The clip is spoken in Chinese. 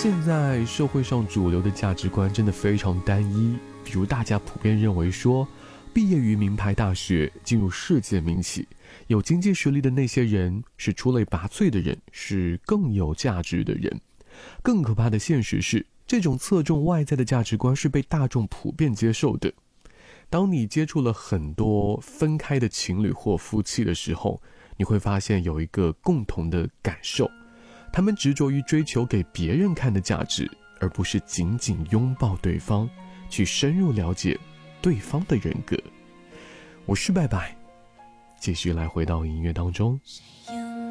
现在社会上主流的价值观真的非常单一，比如大家普遍认为说，毕业于名牌大学，进入世界名企，有经济实力的那些人是出类拔萃的人，是更有价值的人。更可怕的现实是，这种侧重外在的价值观是被大众普遍接受的。当你接触了很多分开的情侣或夫妻的时候，你会发现有一个共同的感受，他们执着于追求给别人看的价值，而不是紧紧拥抱对方，去深入了解对方的人格。我是拜拜，继续来回到音乐当中。